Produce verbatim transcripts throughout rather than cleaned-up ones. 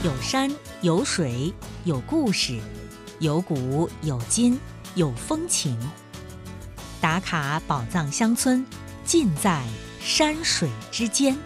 有山有水有故事，有古有今有风情。打卡宝藏乡村，尽在山水之间。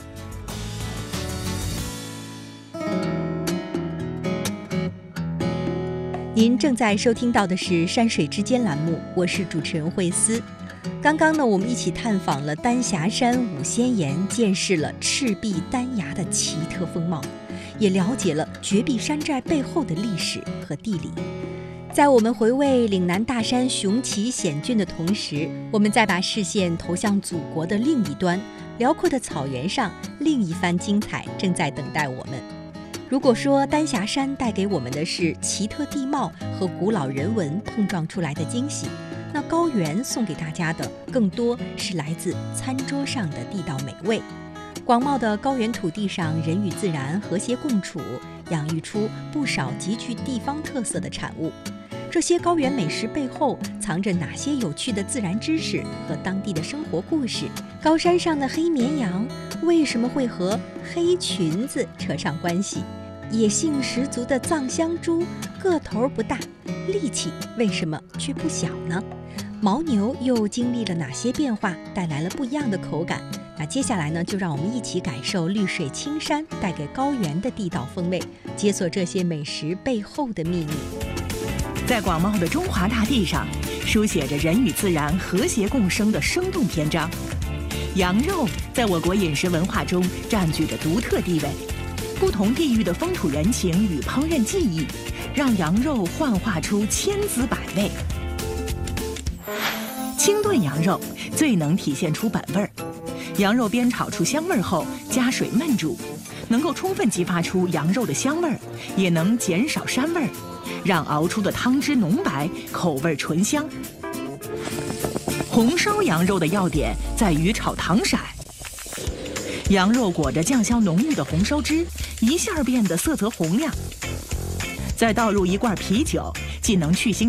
您正在收听到的是山水之间栏目，我是主持人慧思。刚刚呢，我们一起探访了丹霞山五仙岩，见识了赤壁丹崖的奇特风貌，也了解了绝壁山寨背后的历史和地理。在我们回味岭南大山雄奇险峻的同时，我们再把视线投向祖国的另一端，辽阔的草原上，另一番精彩正在等待我们。如果说丹霞山带给我们的是奇特地貌和古老人文碰撞出来的惊喜，那高原送给大家的更多是来自餐桌上的地道美味。广袤的高原土地上，人与自然和谐共处，养育出不少极具地方特色的产物。这些高原美食背后藏着哪些有趣的自然知识和当地的生活故事？高山上的黑绵羊为什么会和黑裙子扯上关系？野性十足的藏香猪个头不大，力气为什么却不小呢？牦牛又经历了哪些变化，带来了不一样的口感？那接下来呢，就让我们一起感受绿水青山带给高原的地道风味，解锁这些美食背后的秘密。 在广袤的中华大地上，书写着人与自然和谐共生的生动篇章。羊肉在我国饮食文化中占据着独特地位，不同地域的风土人情与烹饪技艺，让羊肉幻化出千滋百味。清炖羊肉最能体现出本味儿，羊肉煸炒出香味后，加水焖煮，能够充分激发出羊肉的香味儿，也能减少膻味儿，让熬出的汤汁浓白，口味醇香。红烧羊肉的要点在于炒糖色，羊肉裹着酱香浓郁的红烧汁，一下变得色泽红亮。再倒入一罐啤酒，既能去腥